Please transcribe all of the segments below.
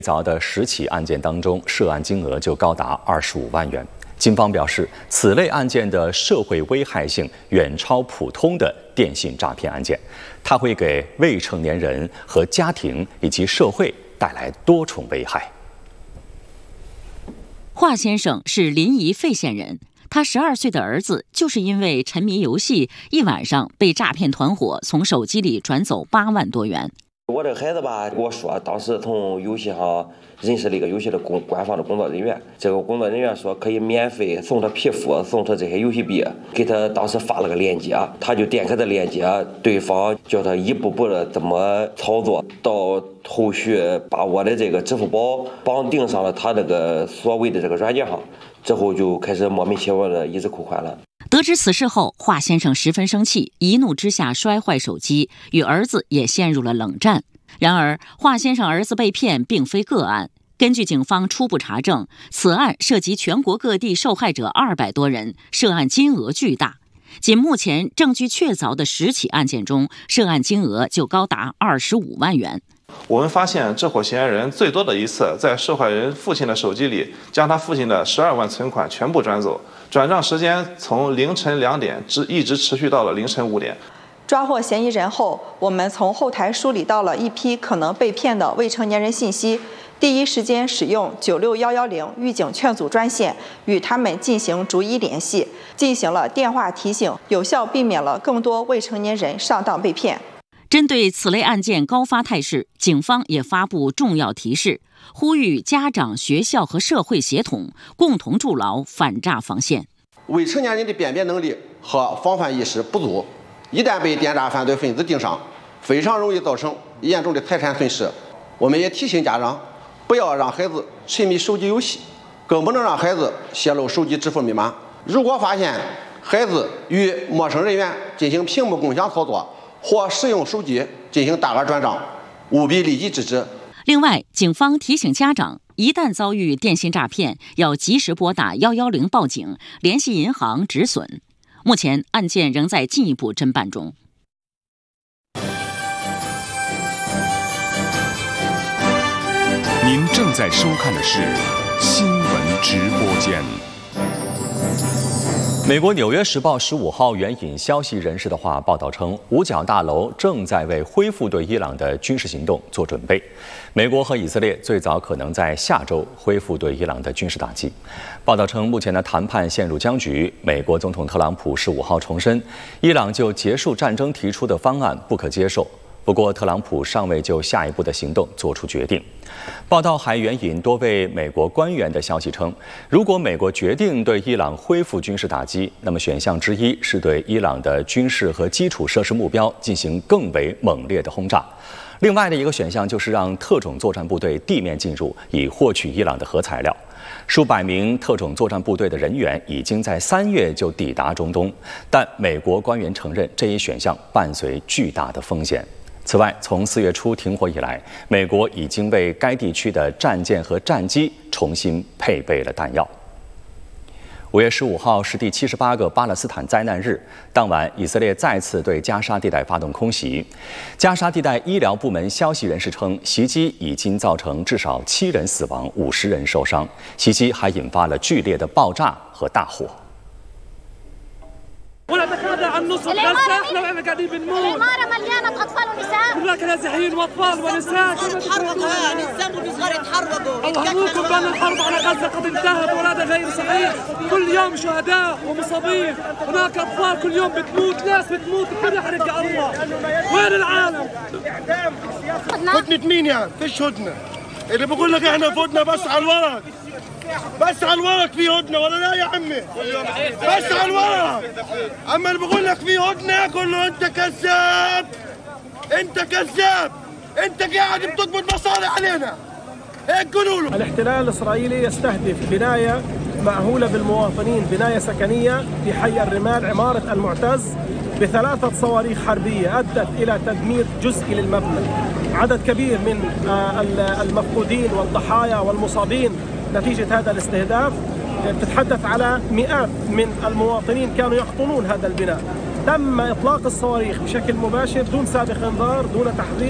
凿的10起案件当中，涉案金额就高达25万元。警方表示，此类案件的社会危害性远超普通的电信诈骗案件，它会给未成年人和家庭以及社会带来多重危害。 华先生是临沂费县人，他12岁的儿子就是因为沉迷游戏，一晚上被诈骗团伙从手机里转走8万多元。 我这个孩子吧，跟我说，当时从游戏上认识了一个游戏的官方的工作人员，这个工作人员说可以免费送他皮肤，送他这些游戏币，给他当时发了个链接，他就点开这链接，对方叫他一步步的怎么操作，到后续把我的这个支付宝绑定上了他这个所谓的这个软件上，之后就开始莫名其妙的一直扣款了。 得知此事后，华先生十分生气，一怒之下摔坏手机，与儿子也陷入了冷战。然而，华先生儿子被骗并非个案。根据警方初步查证，此案涉及全国各地受害者200多人，涉案金额巨大。仅目前证据确凿的10起案件中，涉案金额就高达25万元。 我们发现这伙嫌疑人最多的一次在受害人父亲的手机里将他父亲的12万存款全部转走，转账时间从凌晨2点一直持续到了凌晨5点。 抓获嫌疑人后，我们从后台梳理到了一批可能被骗的未成年人信息，第一时间使用96110预警劝阻专线与他们进行逐一联系，进行了电话提醒，有效避免了更多未成年人上当被骗。 针对此类案件高发态势，警方也发布重要提示，呼吁家长、学校和社会协同，共同筑牢反诈防线。 未成年人的辨别能力和防范意识不足，一旦被电诈犯罪分子盯上，非常容易造成严重的财产损失。我们也提醒家长，不要让孩子沉迷手机游戏，更不能让孩子泄露手机支付密码。如果发现孩子与陌生人员进行屏幕共享操作，或使用手机进行大额转账，务必立即制止。 另外，警方提醒家长，一旦遭遇电信诈骗，要及时拨打110报警，联系银行止损。目前案件仍在进一步侦办中。 您正在收看的是新闻直播间。 美国《纽约时报》15号援引消息人士的话报道称，五角大楼正在为恢复对伊朗的军事行动做准备。美国和以色列最早可能在下周恢复对伊朗的军事打击。报道称，目前的谈判陷入僵局。美国总统特朗普15号重申，伊朗就结束战争提出的方案不可接受。不过，特朗普尚未就下一步的行动做出决定。报道还援引多位美国官员的消息称，如果美国决定对伊朗恢复军事打击，那么选项之一是对伊朗的军事和基础设施目标进行更为猛烈的轰炸。另外的一个选项就是让特种作战部队地面进入，以获取伊朗的核材料。数百名特种作战部队的人员已经在3月就抵达中东，但美国官员承认这一选项伴随巨大的风险。此外，从4月初停火以来，美国已经为该地区的战舰和战机重新配备了弹药。5月15号是第78个巴勒斯坦灾难日，当晚以色列再次对加沙地带发动空袭。加沙地带医疗部门消息人士称，袭击已经造成至少7人死亡，50人受伤。袭击还引发了剧烈的爆炸和大火。 ولا تتخاذل عن نصرة غزة لو احنا قاعدين بنموت. العمارة مليانة أطفال ونساء. كلها نازحين وأطفال ونساء. تحركوا نساء وصغار يتحركوا. أوهموكم بأن الحرب على غزة قد انتهت وهذا غير صحيح. كل يوم شهداء ومصابين. هناك أطفال كل يوم بتموت، ناس بتموت، الكل يحرق على الله. وين العالم؟ هدنة مين يعني؟ فيش هدنة. اللي بقول لك احنا في هدنة بس على الورق. بس على الورق في هدنة ولا لا يا عمي؟ بس على الورق. اما اللي بقول لك في هدنة كله انت كذاب. انت كذاب. انت قاعد بتضبط مصاري علينا. هيك قولوا له. الاحتلال الاسرائيلي يستهدف بناية مأهولة بالمواطنين، بناية سكنية في حي الرمال عمارة المعتز ب3 صواريخ حربية أدت إلى تدمير جزئي للمبنى. عدد كبير من المفقودين والضحايا والمصابين نتيجة هذا الاستهداف. تتحدث على مئات من المواطنين كانوا يقطنون هذا البناء. تم إطلاق الصواريخ بشكل مباشر دون سابق انذار، دون تحذير،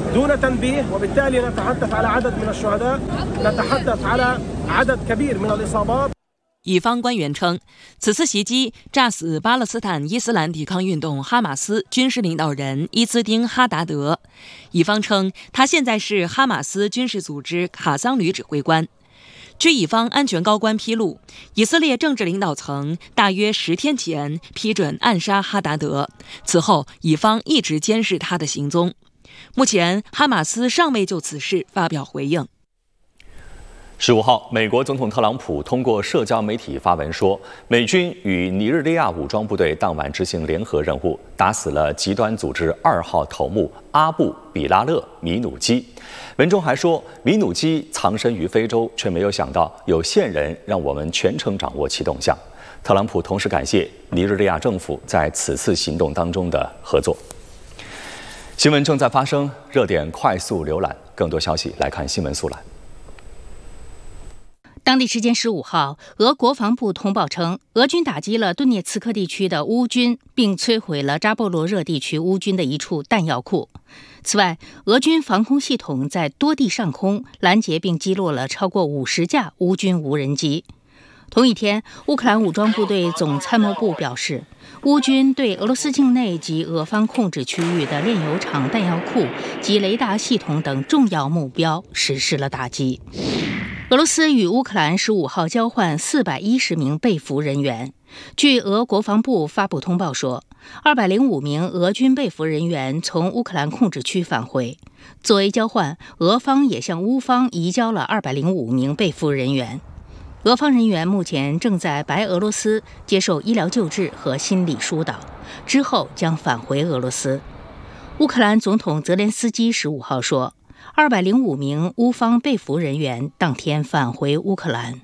دون تنبيه، وبالتالي نتحدث على عدد من الشهداء، نتحدث على عدد كبير من الإصابات。 以方官员称，此次袭击炸死巴勒斯坦伊斯兰抵抗运动哈马斯军事领导人伊兹丁·哈达德。以方称，他现在是哈马斯军事组织卡桑旅指挥官。据以方安全高官披露，以色列政治领导层大约10天前批准暗杀哈达德，此后以方一直监视他的行踪。目前，哈马斯尚未就此事发表回应。 15号，美国总统特朗普通过社交媒体发文说，美军与尼日利亚武装部队当晚执行联合任务，打死了极端组织2号头目阿布·比拉勒·米努基。文中还说，米努基藏身于非洲，却没有想到有线人让我们全程掌握其动向。特朗普同时感谢尼日利亚政府在此次行动当中的合作。新闻正在发生，热点快速浏览，更多消息来看新闻速览。 当地时间15号，俄国防部通报称，俄军打击了顿涅茨克地区的乌军，并摧毁了扎波罗热地区乌军的一处弹药库。此外，俄军防空系统在多地上空拦截并击落了超过50架乌军无人机。同一天，乌克兰武装部队总参谋部表示，乌军对俄罗斯境内及俄方控制区域的炼油厂、弹药库及雷达系统等重要目标实施了打击。俄罗斯与乌克兰15号交换410名被俘人员。据俄国防部发布通报说，205名俄军被俘人员从乌克兰控制区返回。作为交换，俄方也向乌方移交了205名被俘人员。俄方人员目前正在白俄罗斯接受医疗救治和心理疏导，之后将返回俄罗斯。乌克兰总统泽连斯基15号说，205名乌方被俘人员当天返回乌克兰。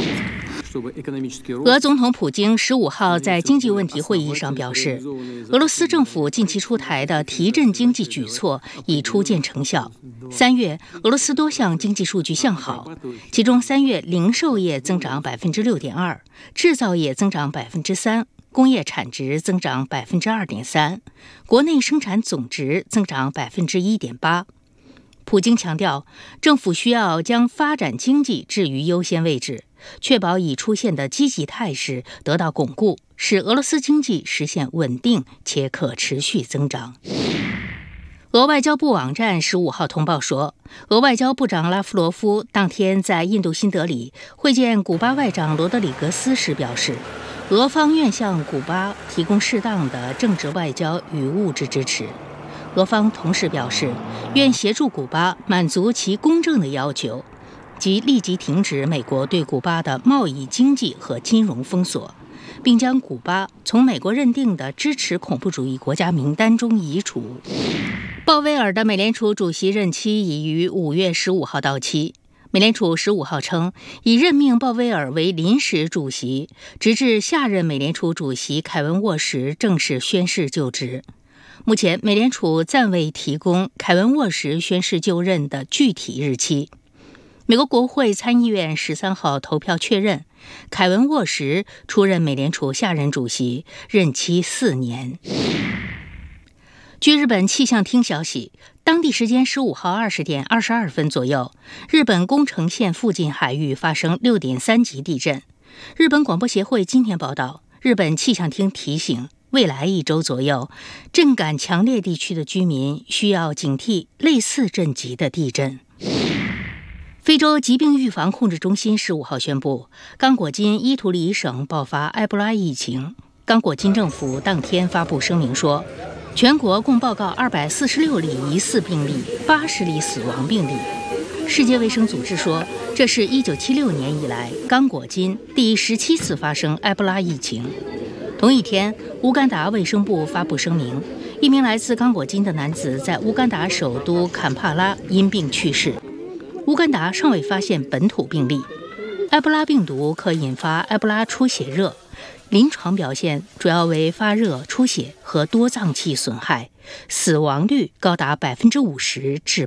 俄总统普京15号在经济问题会议上表示，俄罗斯政府近期出台的提振经济举措已初见成效。3月，俄罗斯多项经济数据向好，其中3月零售业增长 6.2%， 制造业增长 3%， 工业产值增长 2.3%， 国内生产总值增长 1.8%。普京强调，政府需要将发展经济置于优先位置，确保已出现的积极态势得到巩固，使俄罗斯经济实现稳定且可持续增长。俄外交部网站15号通报说，俄外交部长拉夫罗夫当天在印度新德里会见古巴外长罗德里格斯时表示，俄方愿向古巴提供适当的政治、外交与物质支持。俄方同时表示，愿协助古巴满足其公正的要求，即立即停止美国对古巴的贸易、经济和金融封锁，并将古巴从美国认定的支持恐怖主义国家名单中移除。鲍威尔的美联储主席任期已于5月15号到期。美联储15号称，已任命鲍威尔为临时主席，直至下任美联储主席凯文沃什正式宣誓就职。目前，美联储暂未提供凯文沃什宣誓就任的具体日期。美国国会参议院13号投票确认，凯文沃什出任美联储下任主席，任期4年。据日本气象厅消息，当地时间15号20点22分左右，日本宫城县附近海域发生6.3级地震。日本广播协会今天报道，日本气象厅提醒，未来1周左右，震感强烈地区的居民需要警惕类似震级的地震。非洲疾病预防控制中心15号宣布，刚果金伊图里省爆发埃博拉疫情。刚果金政府当天发布声明说，全国共报告246例疑似病例，80例死亡病例。世界卫生组织说，这是1976年以来刚果金第17次发生埃博拉疫情。同一天，乌干达卫生部发布声明，一名来自刚果金的男子在乌干达首都坎帕拉因病去世。乌干达尚未发现本土病例。埃博拉病毒可引发埃博拉出血热，临床表现主要为发热、出血和多脏器损害，死亡率高达50%至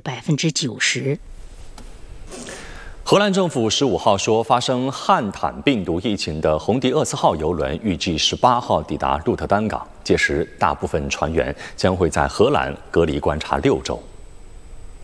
90%。 荷兰政府15号说，发生汉坦病毒疫情的红迪厄斯号邮轮预计18号抵达鹿特丹港，届时大部分船员将会在荷兰隔离观察6周。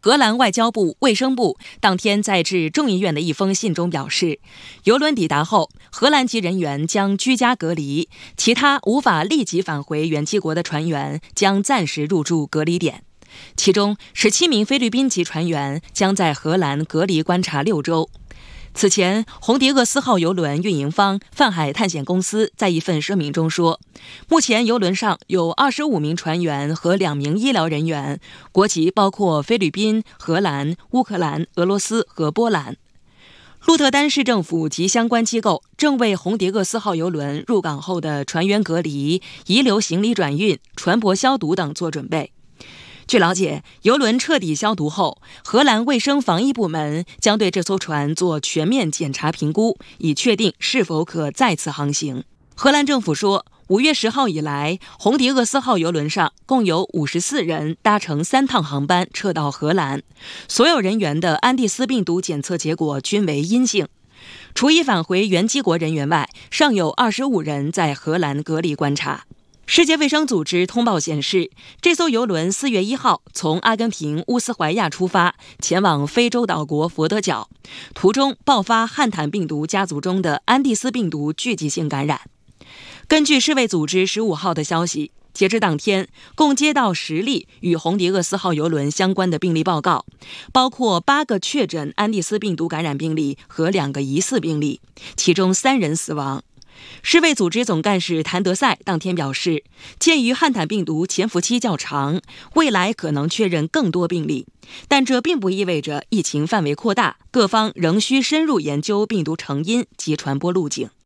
荷兰外交部、卫生部当天在致众议院的一封信中表示，邮轮抵达后，荷兰籍人员将居家隔离，其他无法立即返回原籍国的船员将暂时入住隔离点。其中17名菲律宾籍船员将在荷兰隔离观察6周。此前，红迪厄斯号邮轮运营方泛海探险公司在一份声明中说，目前邮轮上有25名船员和2名医疗人员，国籍包括菲律宾、荷兰、乌克兰、俄罗斯和波兰。鹿特丹市政府及相关机构正为红迪厄斯号邮轮入港后的船员隔离、遗留行李转运、船舶消毒等做准备。据了解，邮轮彻底消毒后，荷兰卫生防疫部门将对这艘船做全面检查评估，以确定是否可再次航行。荷兰政府说，5月10号以来，红迪厄斯号邮轮上共有54人搭乘3趟航班撤到荷兰，所有人员的安第斯病毒检测结果均为阴性。除已返回原籍国人员外，尚有25人在荷兰隔离观察。世界卫生组织通报显示，这艘邮轮4月1号从阿根廷乌斯怀亚出发，前往非洲岛国佛得角，途中爆发汉坦病毒家族中的安第斯病毒聚集性感染。根据世卫组织15号的消息，截至当天，共接到10例与红迪厄斯号邮轮相关的病例报告，包括8个确诊安第斯病毒感染病例和2个疑似病例，其中3人死亡。世卫组织总干事谭德赛当天表示，鉴于汉坦病毒潜伏期较长，未来可能确认更多病例，但这并不意味着疫情范围扩大，各方仍需深入研究病毒成因及传播路径。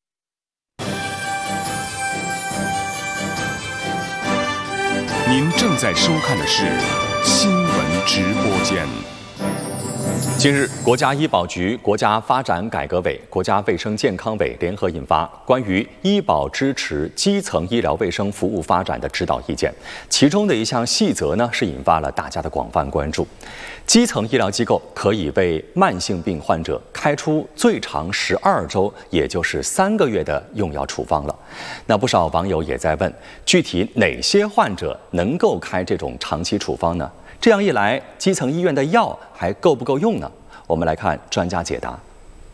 您正在收看的是新闻直播间。 近日，国家医保局、国家发展改革委、国家卫生健康委联合印发关于医保支持基层医疗卫生服务发展的指导意见，其中的一项细则呢，是引发了大家的广泛关注。基层医疗机构可以为慢性病患者开出最长12周，也就是3个月的用药处方了。那不少网友也在问，具体哪些患者能够开这种长期处方呢？这样一来，基层医院的药还够不够用呢？我们来看专家解答。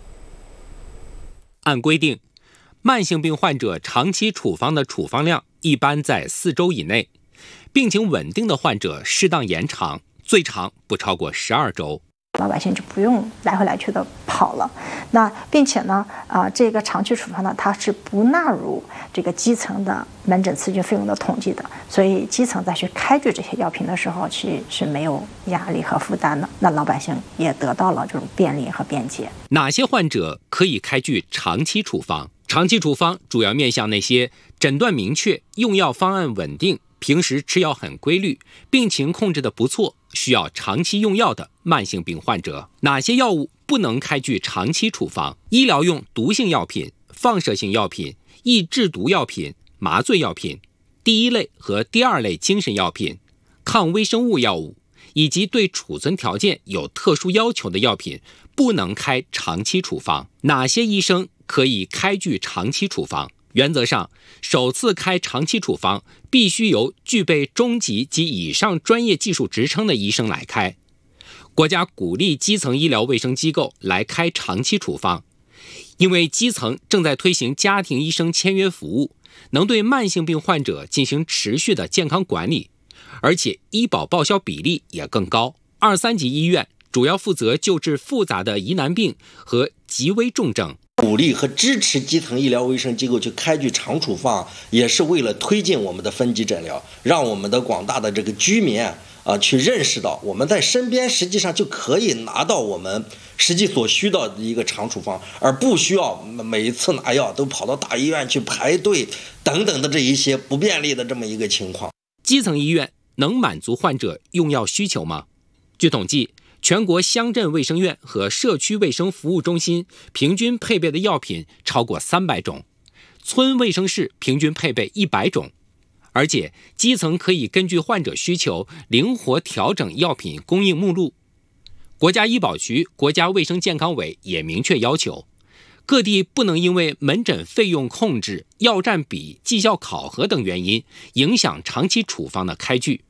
按规定，慢性病患者长期处方的处方量一般在4周以内，病情稳定的患者适当延长，最长不超过12周。 老百姓就不用来回来去的跑了。那并且呢，这个长期处方呢，它是不纳入这个基层的门诊咨询费用的统计的，所以基层再去开具这些药品的时候，其实是没有压力和负担的。那老百姓也得到了这种便利和便捷。 哪些患者可以开具长期处方？长期处方主要面向那些诊断明确、用药方案稳定、平时吃药很规律、病情控制得不错、需要长期用药的慢性病患者。哪些药物不能开具长期处方？医疗用毒性药品、放射性药品、易制毒药品、麻醉药品、第1类和第2类精神药品、抗微生物药物，以及对储存条件有特殊要求的药品不能开长期处方。哪些医生可以开具长期处方？原则上，首次开长期处方必须由具备中级及以上专业技术职称的医生来开。国家鼓励基层医疗卫生机构来开长期处方，因为基层正在推行家庭医生签约服务，能对慢性病患者进行持续的健康管理，而且医保报销比例也更高。2、3级医院主要负责救治复杂的疑难病和极危重症。 鼓励和支持基层医疗卫生机构去开具长处方，也是为了推进我们的分级诊疗，让我们的广大的这个居民去认识到我们在身边实际上就可以拿到我们实际所需的一个长处方，而不需要每一次拿药都跑到大医院去排队等等的这一些不便利的这么一个情况。 基层医院能满足患者用药需求吗？据统计，全国乡镇卫生院和社区卫生服务中心平均配备的药品超过300种，村卫生室平均配备100种。而且基层可以根据患者需求灵活调整药品供应目录。国家医保局、国家卫生健康委也明确要求，各地不能因为门诊费用控制、药占比、绩效考核等原因影响长期处方的开具。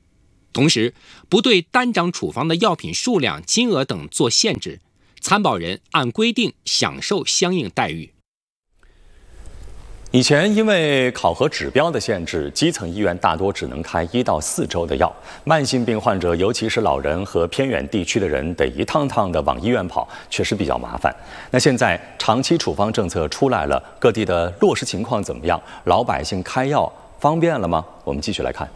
同时不对单张处方的药品数量、金额等做限制，参保人按规定享受相应待遇。 以前因为考核指标的限制，基层医院大多只能开1到4周的药，慢性病患者，尤其是老人和偏远地区的人，得一趟趟的往医院跑，确实比较麻烦。那现在长期处方政策出来了，各地的落实情况怎么样？老百姓开药方便了吗？我们继续来看。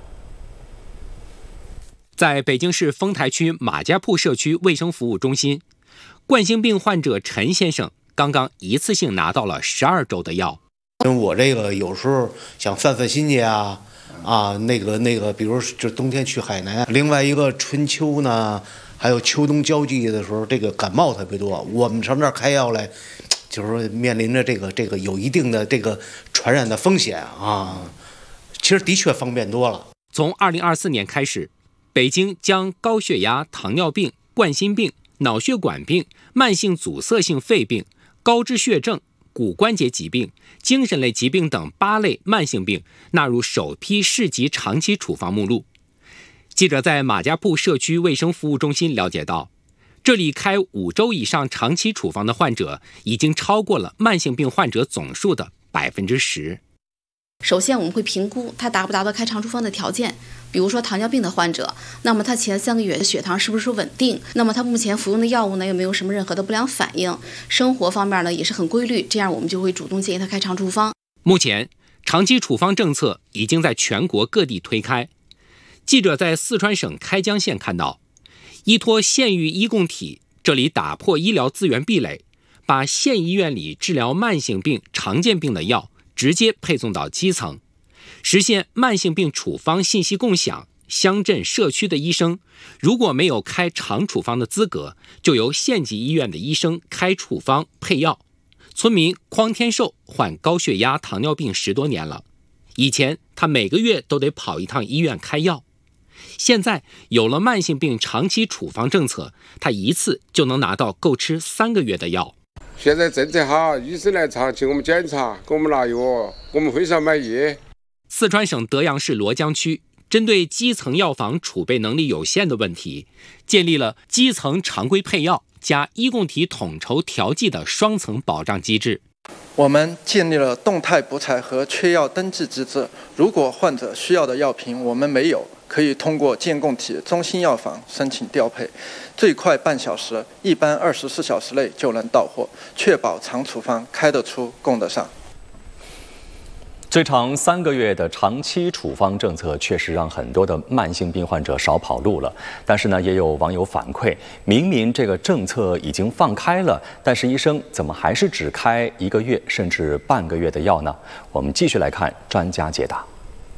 在北京市丰台区马家铺社区卫生服务中心，冠心病患者陈先生刚刚一次性拿到了12周的药。 我这个有时候想散散心去那个，比如就冬天去海南，另外一个春秋呢，还有秋冬交际的时候，这个感冒特别多，我们上这儿开药来，就是说面临着这个有一定的这个传染的风险啊。其实的确方便多了。 从2024年开始，北京将高血压、糖尿病、冠心病、脑血管病、慢性阻塞性肺病、高脂血症、骨关节疾病、精神类疾病等8类慢性病纳入首批市级长期处方目录。记者在马家铺社区卫生服务中心了解到，这里开5周以上长期处方的患者已经超过了慢性病患者总数的10%。 首先我们会评估他达不达到开长处方的条件，比如说糖尿病的患者，那么他前3个月的血糖是不是稳定，那么他目前服用的药物呢有没有什么任何的不良反应，生活方面呢也是很规律，这样我们就会主动建议他开长处方。 目前长期处方政策已经在全国各地推开。记者在四川省开江县看到，依托县域医共体，这里打破医疗资源壁垒，把县医院里治疗慢性病、常见病的药直接配送到基层，实现慢性病处方信息共享。乡镇社区的医生如果没有开长处方的资格，就由县级医院的医生开处方配药。村民匡天寿患高血压、糖尿病10多年了，以前他每个月都得跑一趟医院开药，现在有了慢性病长期处方政策，他一次就能拿到够吃3个月的药。 现在政策好，医生来查，请我们检查，给我们拿药，我们非常满意。 四川省德阳市罗江区针对基层药房储备能力有限的问题，建立了基层常规配药加医共体统筹调剂的双层保障机制。 我们建立了动态补采和缺药登记机制，如果患者需要的药品我们没有，可以通过建供体中心药房申请调配，最快半小时，一般24小时内就能到货，确保长处方开得出、供得上。 最长3个月的长期处方政策确实让很多的慢性病患者少跑路了。但是呢，也有网友反馈，明明这个政策已经放开了，但是医生怎么还是只开1个月甚至半个月的药呢？我们继续来看专家解答。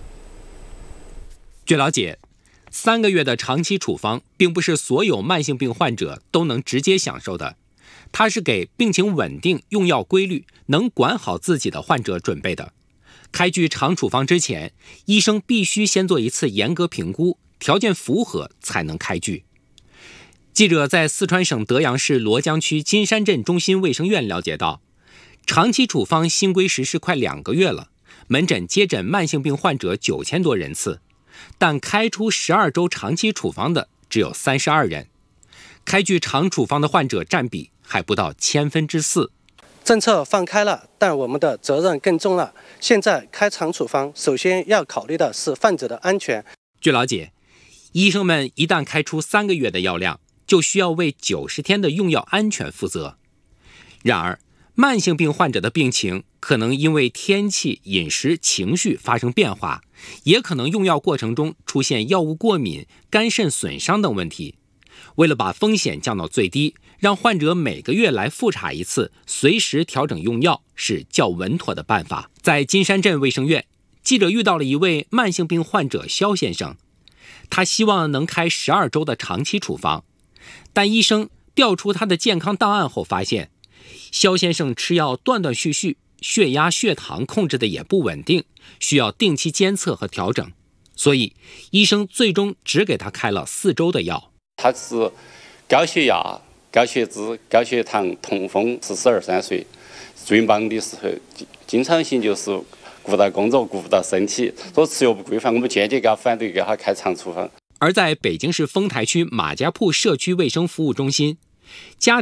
据了解，3个月的长期处方并不是所有慢性病患者都能直接享受的，它是给病情稳定、用药规律、能管好自己的患者准备的。开具长处方之前，医生必须先做一次严格评估，条件符合才能开具。记者在四川省德阳市罗江区金山镇中心卫生院了解到，长期处方新规实施快2个月了，门诊接诊慢性病患者9000多人次，但开出12周长期处方的只有32人，开具长处方的患者占比还不到4%。 政策放开了，但我们的责任更重了。现在开长处方，首先要考虑的是患者的安全。 据了解，医生们一旦开出3个月的药量，就需要为90天的用药安全负责。然而，慢性病患者的病情可能因为天气、饮食、情绪发生变化，也可能用药过程中出现药物过敏、肝肾损伤等问题。为了把风险降到最低，让患者每个月来复查一次，随时调整用药是较稳妥的办法。在金山镇卫生院，记者遇到了一位慢性病患者肖先生，他希望能开12周的长期处方，但医生调出他的健康档案后发现，肖先生吃药断断续续，血压、血糖控制的也不稳定，需要定期监测和调整，所以医生最终只给他开了4周的药。 他是高血压、高血脂、高血糖、痛风，42、3岁，最忙的时候经常性就是顾到工作顾不到身体，所以吃药不规范，我们坚决给他反对，给他开长处方。 而在北京市丰台区马家铺社区卫生服务中心，家